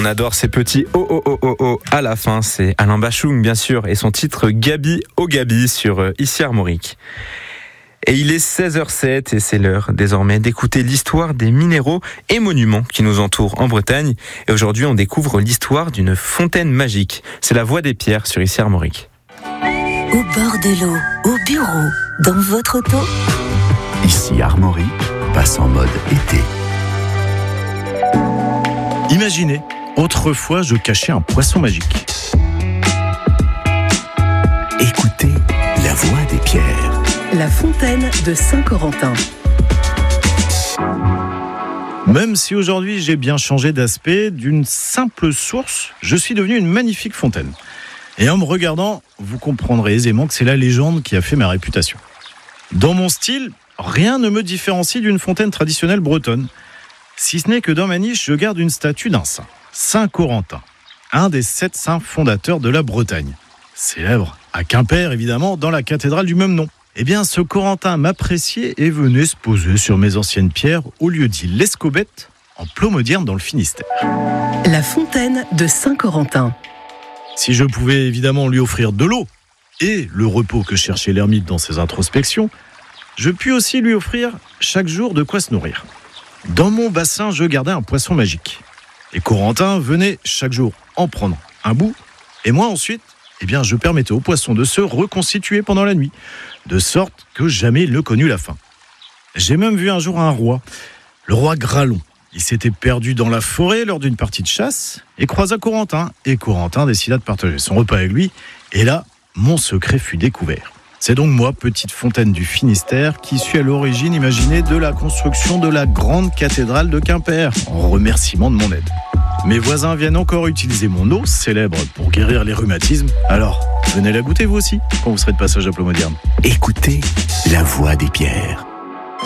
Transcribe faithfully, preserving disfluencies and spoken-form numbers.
adore ces petits oh oh oh oh oh à la fin. C'est Alain Bachung, bien sûr, et son titre Gabi au Gabi sur Ici Armorique. Et il est seize heures sept et c'est l'heure désormais d'écouter l'histoire des minéraux et monuments qui nous entourent en Bretagne. Et aujourd'hui, on découvre l'histoire d'une fontaine magique. C'est la Voie des Pierres sur Ici Armorique. Au bord de l'eau, au bureau, dans votre auto. Ici Armorique passe en mode été. Imaginez, autrefois je cachais un poisson magique. Écoutez la Voie des Pierres. La fontaine de Saint-Corentin. Même si aujourd'hui j'ai bien changé d'aspect, d'une simple source, je suis devenu une magnifique fontaine. Et en me regardant, vous comprendrez aisément que c'est la légende qui a fait ma réputation. Dans mon style, rien ne me différencie d'une fontaine traditionnelle bretonne. Si ce n'est que dans ma niche, je garde une statue d'un saint, Saint Corentin, un des sept saints fondateurs de la Bretagne. Célèbre à Quimper, évidemment, dans la cathédrale du même nom. Eh bien, ce Corentin m'appréciait et venait se poser sur mes anciennes pierres au lieu dit l'Escobette, en Plomodierne dans le Finistère. La fontaine de Saint-Corentin. Si je pouvais évidemment lui offrir de l'eau et le repos que cherchait l'ermite dans ses introspections, je puis aussi lui offrir chaque jour de quoi se nourrir. Dans mon bassin, je gardais un poisson magique. Et Corentin venait chaque jour en prendre un bout, et moi ensuite, eh bien, je permettais au poisson de se reconstituer pendant la nuit, de sorte que jamais il ne connut la faim. J'ai même vu un jour un roi, le roi Gralon. Il s'était perdu dans la forêt lors d'une partie de chasse et croisa Corentin. Et Corentin décida de partager son repas avec lui. Et là, mon secret fut découvert. C'est donc moi, petite fontaine du Finistère, qui suis à l'origine imaginée de la construction de la grande cathédrale de Quimper, en remerciement de mon aide. Mes voisins viennent encore utiliser mon eau, célèbre pour guérir les rhumatismes. Alors, venez la goûter vous aussi, quand vous serez de passage à Plomodierne. Écoutez la Voie des Pierres.